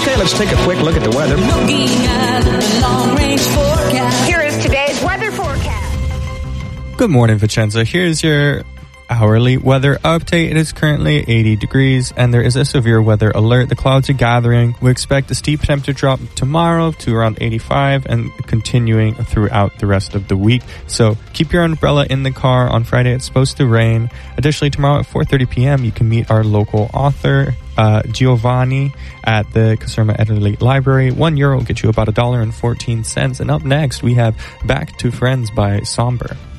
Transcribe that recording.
Okay, let's take a quick look at the weather. Looking at the long-range forecast. Here is today's weather forecast. Good morning, Vicenza. Here's your hourly weather update. It is currently 80 degrees and there is a severe weather alert. The clouds are gathering. We expect a steep temperature drop tomorrow to around 85 and continuing throughout the rest of the week. So keep your umbrella in the car. On Friday, it's supposed to rain. Additionally, tomorrow at 4:30 p.m., you can meet our local author, Giovanni, at the Caserma Italy Library. €1 will get you about $1.14. And up next, we have Back to Friends by Somber.